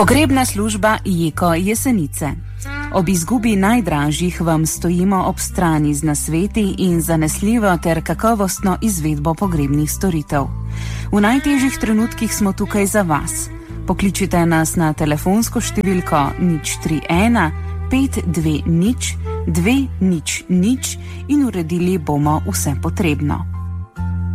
Pogrebna služba Jeko Jesenice. Ob izgubi najdražjih vam stojimo ob strani z nasveti in zanesljivo ter kakovostno izvedbo pogrebnih storitev. V najtežjih trenutkih smo tukaj za vas. Pokličite nas na telefonsko številko 031 520 200 in uredili bomo vse potrebno.